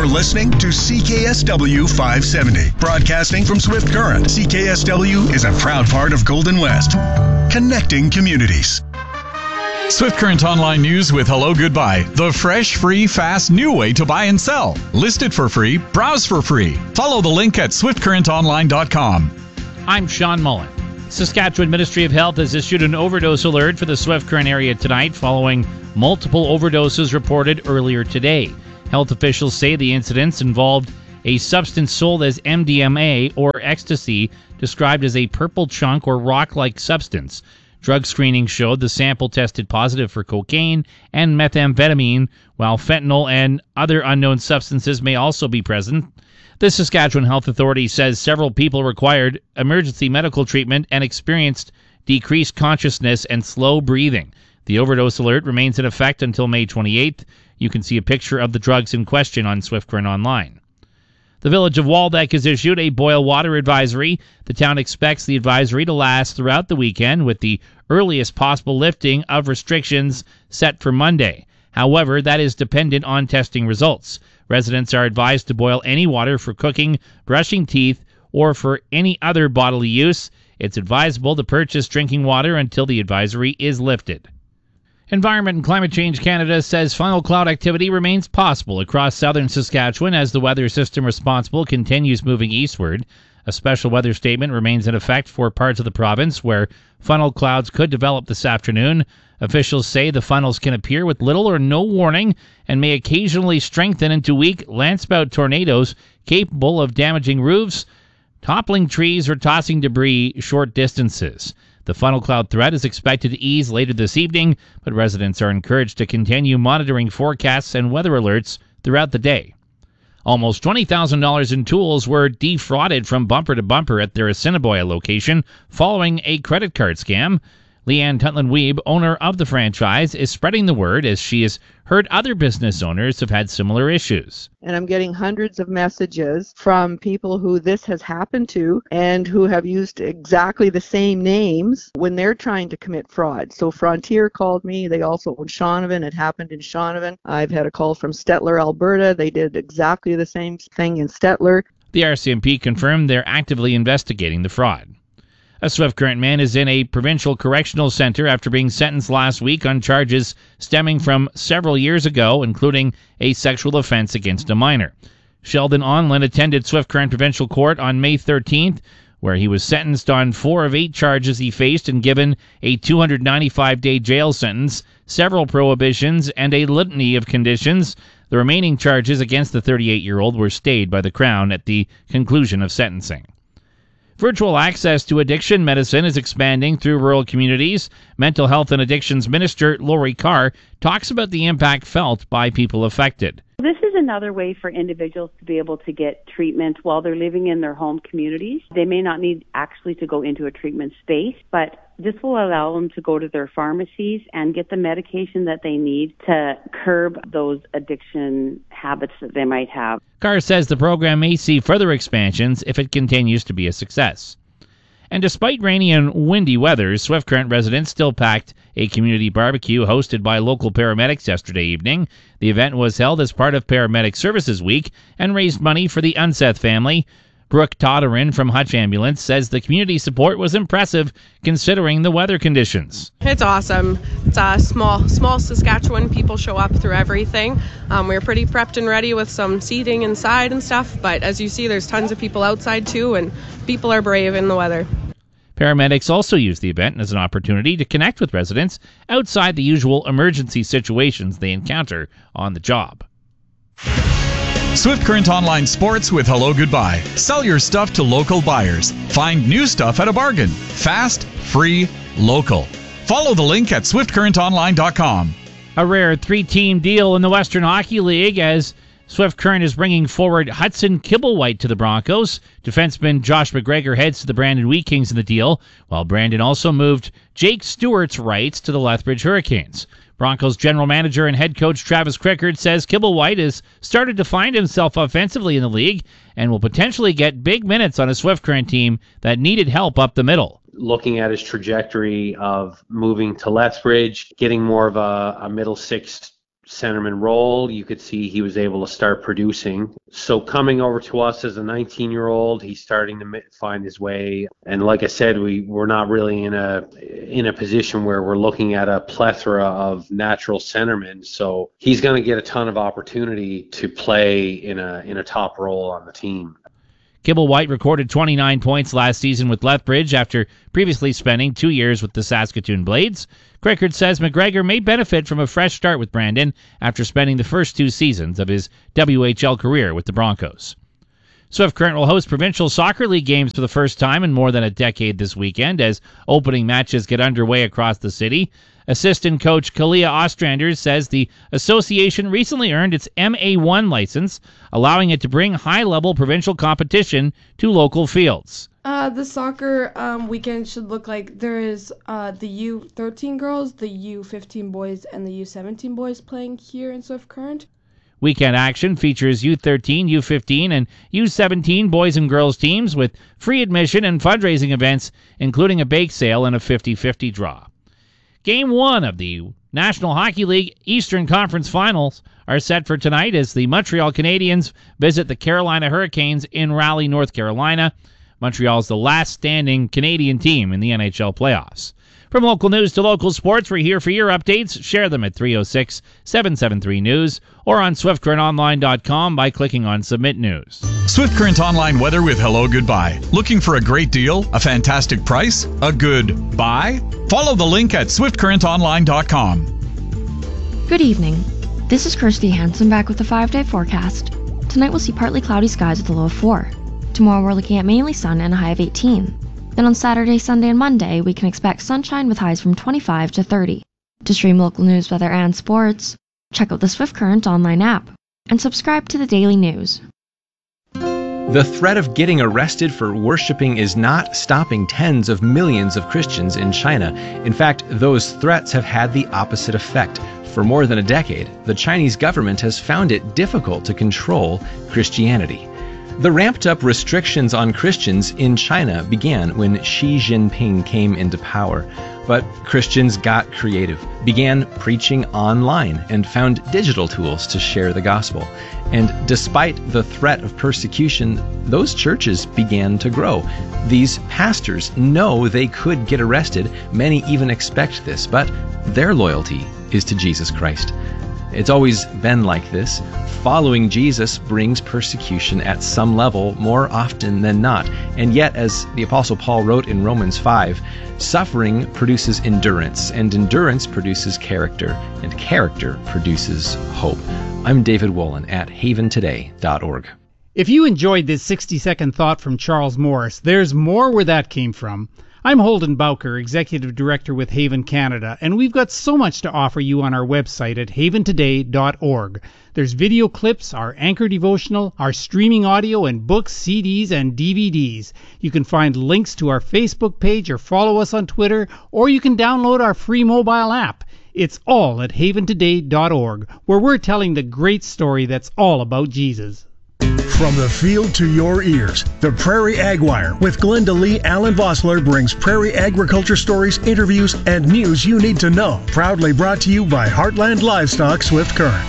You're listening to CKSW 570, broadcasting from Swift Current. CKSW is a proud part of Golden West, connecting communities. Swift Current Online News with Hello Goodbye, the fresh, free, fast, new way to buy and sell. Listed for free, browse for free. Follow the link at swiftcurrentonline.com. I'm Sean Mullen. Saskatchewan Ministry of Health has issued an overdose alert for the Swift Current area tonight following multiple overdoses reported earlier today. Health officials say the incidents involved a substance sold as MDMA or ecstasy, described as a purple chunk or rock-like substance. Drug screening showed the sample tested positive for cocaine and methamphetamine, while fentanyl and other unknown substances may also be present. The Saskatchewan Health Authority says several people required emergency medical treatment and experienced decreased consciousness and slow breathing. The overdose alert remains in effect until May 28th. You can see a picture of the drugs in question on Swift Current Online. The village of Waldeck has issued a boil water advisory. The town expects the advisory to last throughout the weekend, with the earliest possible lifting of restrictions set for Monday. However, that is dependent on testing results. Residents are advised to boil any water for cooking, brushing teeth, or for any other bodily use. It's advisable to purchase drinking water until the advisory is lifted. Environment and Climate Change Canada says final cloud activity remains possible across southern Saskatchewan as the weather system responsible continues moving eastward. A special weather statement remains in effect for parts of the province where funnel clouds could develop this afternoon. Officials say the funnels can appear with little or no warning and may occasionally strengthen into weak landspout tornadoes capable of damaging roofs, toppling trees, or tossing debris short distances. The funnel cloud threat is expected to ease later this evening, but residents are encouraged to continue monitoring forecasts and weather alerts throughout the day. Almost $20,000 in tools were defrauded from Bumper to Bumper at their Assiniboia location following a credit card scam. Leanne Tutland-Weeb, owner of the franchise, is spreading the word as she has heard other business owners have had similar issues. And I'm getting hundreds of messages from people who this has happened to and who have used exactly the same names when they're trying to commit fraud. So Frontier called me. They also own Shaunavon. It happened in Shaunavon. I've had a call from Stettler, Alberta. They did exactly the same thing in Stettler. The RCMP confirmed they're actively investigating the fraud. A Swift Current man is in a provincial correctional center after being sentenced last week on charges stemming from several years ago, including a sexual offense against a minor. Sheldon Onlin attended Swift Current Provincial Court on May 13th, where he was sentenced on 4 of 8 charges he faced and given a 295-day jail sentence, several prohibitions, and a litany of conditions. The remaining charges against the 38-year-old were stayed by the Crown at the conclusion of sentencing. Virtual access to addiction medicine is expanding through rural communities. Mental Health and Addictions Minister Lori Carr talks about the impact felt by people affected. This is another way for individuals to be able to get treatment while they're living in their home communities. They may not need actually to go into a treatment space, but this will allow them to go to their pharmacies and get the medication that they need to curb those addiction habits that they might have. Carr says the program may see further expansions if it continues to be a success. And despite rainy and windy weather, Swift Current residents still packed a community barbecue hosted by local paramedics yesterday evening. The event was held as part of Paramedic Services Week and raised money for the Unseth family. Brooke Todderin from Hutch Ambulance says the community support was impressive considering the weather conditions. It's awesome. It's a small Saskatchewan. People show up through everything. We're pretty prepped and ready with some seating inside and stuff, but as you see, there's tons of people outside too, and people are brave in the weather. Paramedics also used the event as an opportunity to connect with residents outside the usual emergency situations they encounter on the job. Swift Current Online Sports with Hello Goodbye. Sell your stuff to local buyers. Find new stuff at a bargain. Fast, free, local. Follow the link at swiftcurrentonline.com. A rare 3-team deal in the Western Hockey League as Swift Current is bringing forward Hudson Kibblewhite to the Broncos. Defenseman Josh McGregor heads to the Brandon Wheat Kings in the deal, while Brandon also moved Jake Stewart's rights to the Lethbridge Hurricanes. Broncos general manager and head coach Travis Crickard says Kibblewhite has started to find himself offensively in the league and will potentially get big minutes on a Swift Current team that needed help up the middle. Looking at his trajectory of moving to Lethbridge, getting more of a middle six centerman role, you could see he was able to start producing. So coming over to us as a 19-year-old, he's starting to find his way. And like I said, we're not really in a position where we're looking at a plethora of natural centermen. So he's going to get a ton of opportunity to play in a top role on the team. Kibble White recorded 29 points last season with Lethbridge after previously spending 2 years with the Saskatoon Blades. Crickard says McGregor may benefit from a fresh start with Brandon after spending the first 2 seasons of his WHL career with the Broncos. Swift Current will host Provincial Soccer League games for the first time in more than a decade this weekend as opening matches get underway across the city. Assistant coach Kalia Ostrander says the association recently earned its MA1 license, allowing it to bring high-level provincial competition to local fields. The soccer weekend should look like there is the U13 girls, the U15 boys, and the U17 boys playing here in Swift Current. Weekend action features U13, U15, and U17 boys and girls teams with free admission and fundraising events, including a bake sale and a 50-50 draw. Game 1 of the National Hockey League Eastern Conference Finals are set for tonight as the Montreal Canadiens visit the Carolina Hurricanes in Raleigh, North Carolina. Montreal is the last standing Canadian team in the NHL playoffs. From local news to local sports, we're here for your updates. Share them at 306-773-NEWS or on SwiftCurrentOnline.com by clicking on Submit News. Swift Current Online weather with Hello Goodbye. Looking for a great deal, a fantastic price, a good buy? Follow the link at SwiftCurrentOnline.com. Good evening. This is Kirsty Hansen back with the 5-day forecast. Tonight we'll see partly cloudy skies with a low of 4. Tomorrow we're looking at mainly sun and a high of 18. Then on Saturday, Sunday, and Monday, we can expect sunshine with highs from 25 to 30. To stream local news, weather, and sports, check out the Swift Current online app and subscribe to the daily news. The threat of getting arrested for worshiping is not stopping tens of millions of Christians in China. In fact, those threats have had the opposite effect. For more than a decade, the Chinese government has found it difficult to control Christianity. The ramped-up restrictions on Christians in China began when Xi Jinping came into power. But Christians got creative, began preaching online, and found digital tools to share the gospel. And despite the threat of persecution, those churches began to grow. These pastors know they could get arrested. Many even expect this, but their loyalty is to Jesus Christ. It's always been like this. Following Jesus brings persecution at some level more often than not. And yet, as the Apostle Paul wrote in Romans 5, suffering produces endurance, and endurance produces character, and character produces hope. I'm David Wolin at haventoday.org. If you enjoyed this 60-second thought from Charles Morris, there's more where that came from. I'm Holden Bowker, Executive Director with Haven Canada, and we've got so much to offer you on our website at haventoday.org. There's video clips, our anchor devotional, our streaming audio, and books, CDs, and DVDs. You can find links to our Facebook page or follow us on Twitter, or you can download our free mobile app. It's all at haventoday.org, where we're telling the great story that's all about Jesus. From the field to your ears, the Prairie Ag Wire with Glenda Lee Allen Vossler brings prairie agriculture stories, interviews, and news you need to know. Proudly brought to you by Heartland Livestock Swift Current.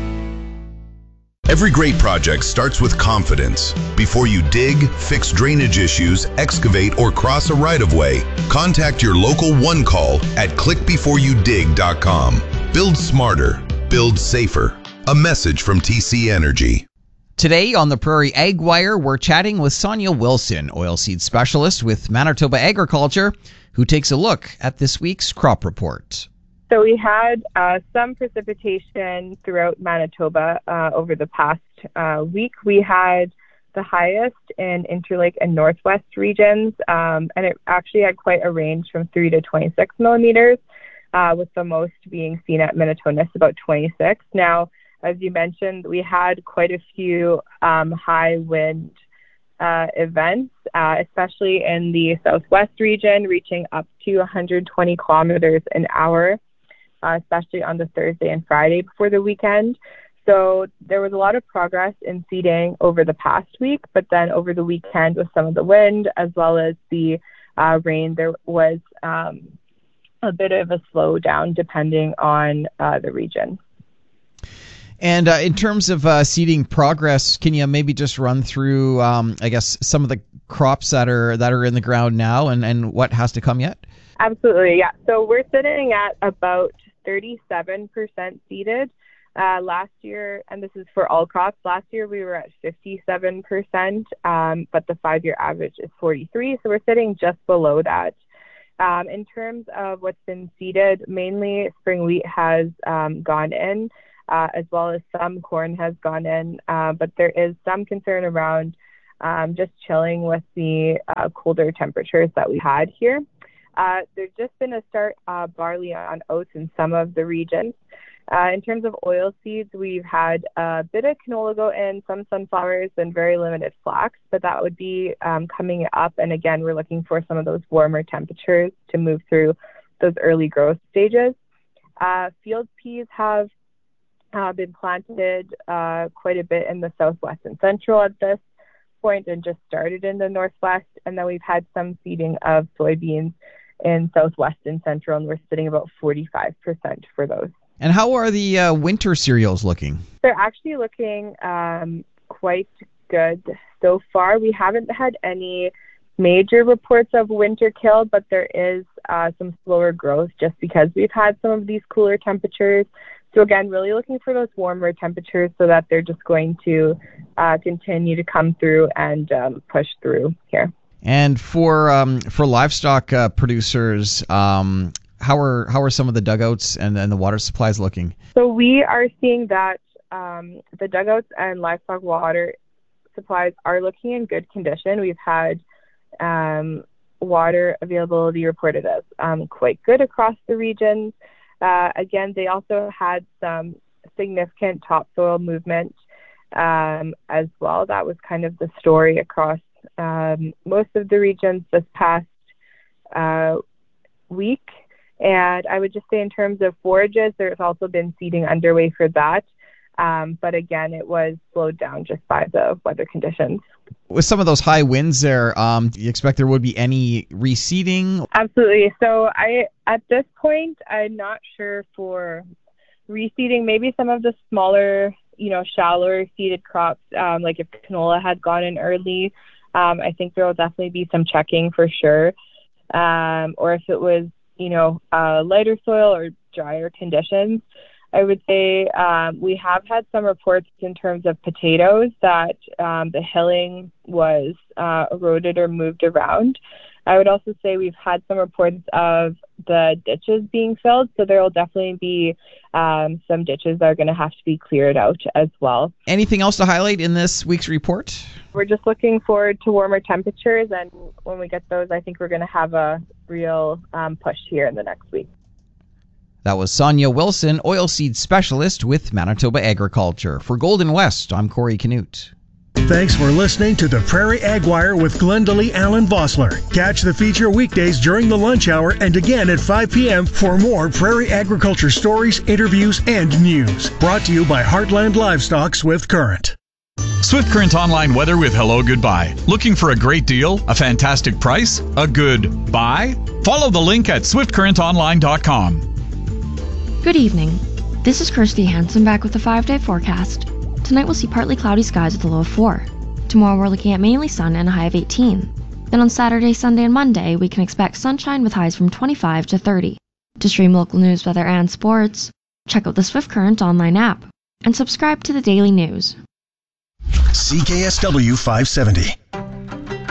Every great project starts with confidence. Before you dig, fix drainage issues, excavate, or cross a right-of-way, contact your local One Call at clickbeforeyoudig.com. Build smarter. Build safer. A message from TC Energy. Today on the Prairie Ag Wire, we're chatting with Sonia Wilson, oilseed specialist with Manitoba Agriculture, who takes a look at this week's crop report. So we had some precipitation throughout Manitoba over the past week. We had the highest in Interlake and Northwest regions, and it actually had quite a range from 3 to 26 millimeters, with the most being seen at Minnetonka, about 26. Now, as you mentioned, we had quite a few high wind events, especially in the southwest region, reaching up to 120 kilometers an hour, especially on the Thursday and Friday before the weekend. So there was a lot of progress in seeding over the past week, but then over the weekend with some of the wind as well as the rain, there was a bit of a slowdown depending on the region. And in terms of seeding progress, can you maybe just run through, I guess, some of the crops that are in the ground now and what has to come yet? Absolutely, yeah. So we're sitting at about 37% seeded. Last year, and this is for all crops, last year we were at 57%, but the 5-year average is 43%, so we're sitting just below that. In terms of what's been seeded, mainly spring wheat has gone in, as well as some corn has gone in, but there is some concern around just chilling with the colder temperatures that we had here. There's just been a start barley on oats in some of the regions. In terms of oil seeds, we've had a bit of canola go in, some sunflowers, and very limited flax, but that would be coming up. And again, we're looking for some of those warmer temperatures to move through those early growth stages. Field peas have been planted quite a bit in the southwest and central at this point and just started in the northwest. And then we've had some seeding of soybeans in southwest and central, and we're sitting about 45% for those. And how are the winter cereals looking? They're actually looking quite good so far. We haven't had any major reports of winter kill, but there is some slower growth just because we've had some of these cooler temperatures. So again, really looking for those warmer temperatures so that they're just going to continue to come through and push through here. And for livestock producers, how are some of the dugouts and the water supplies looking? So we are seeing that the dugouts and livestock water supplies are looking in good condition. We've had water availability reported as quite good across the regions. Again, they also had some significant topsoil movement as well. That was kind of the story across most of the regions this past week. And I would just say in terms of forages, there's also been seeding underway for that. But again, it was slowed down just by the weather conditions. With some of those high winds there, do you expect there would be any reseeding? Absolutely. So at this point, I'm not sure for reseeding. Maybe some of the smaller, shallower seeded crops, like if canola had gone in early, I think there will definitely be some checking for sure. Or if it was, lighter soil or drier conditions, I would say we have had some reports in terms of potatoes that the hilling was eroded or moved around. I would also say we've had some reports of the ditches being filled, so there will definitely be some ditches that are going to have to be cleared out as well. Anything else to highlight in this week's report? We're just looking forward to warmer temperatures, and when we get those, I think we're going to have a real push here in the next week. That was Sonia Wilson, oilseed specialist with Manitoba Agriculture. For Golden West, I'm Corey Canute. Thanks for listening to the Prairie Ag Wire with Glendalee Allen Vossler. Catch the feature weekdays during the lunch hour and again at 5 p.m. for more prairie agriculture stories, interviews, and news. Brought to you by Heartland Livestock Swift Current. Swift Current Online weather with Hello Goodbye. Looking for a great deal, a fantastic price, a good buy? Follow the link at swiftcurrentonline.com. Good evening. This is Kirsty Hansen back with the 5-day forecast. Tonight we'll see partly cloudy skies with a low of 4. Tomorrow we're looking at mainly sun and a high of 18. Then on Saturday, Sunday, and Monday we can expect sunshine with highs from 25 to 30. To stream local news, weather, and sports, check out the Swift Current online app and subscribe to the daily news. CKSW 570.